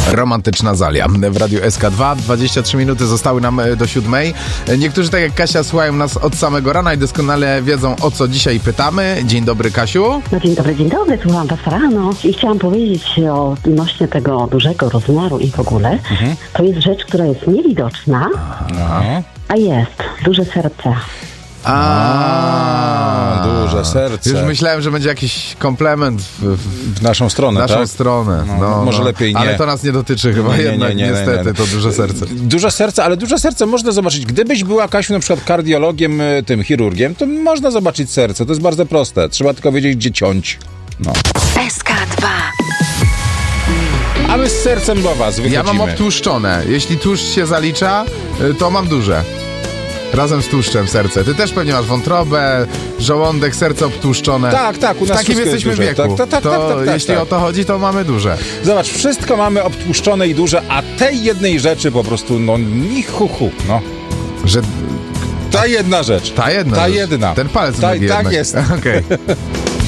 Romantyczna Zalia w Radiu SK2. 23 minuty zostały nam do 7. Niektórzy, tak jak Kasia, słuchają nas od samego rana i doskonale wiedzą, o co dzisiaj pytamy. Dzień dobry, Kasiu. No dzień dobry, słucham was rano i chciałam powiedzieć odnośnie tego dużego rozmiaru i w ogóle. To jest rzecz, która jest niewidoczna, a jest duże serce. Duże serce. Już myślałem, że będzie jakiś komplement w naszą stronę, w naszą tak? stronę. Może lepiej nie. Ale to nas nie dotyczy chyba jednak, niestety, to duże serce. Duże serce, ale duże serce można zobaczyć. Gdybyś była, Kasiu, na przykład kardiologiem, tym chirurgiem, to można zobaczyć serce. To jest bardzo proste. Trzeba tylko wiedzieć, gdzie ciąć. SK2. A my z sercem do was wychodzimy. Ja mam obtłuszczone. Jeśli tłuszcz się zalicza, to mam duże. Razem z tłuszczem serce. Ty też pewnie masz wątrobę, żołądek, serce obtłuszczone. Tak, u nas w takim jesteśmy jest wieku. Tak, jeśli o to chodzi, to mamy duże. Zobacz, wszystko mamy obtłuszczone i duże, a tej jednej rzeczy po prostu, ni hu, Że ta jedna rzecz. ta jedna. Ten palec tak jednak. jest. Okej.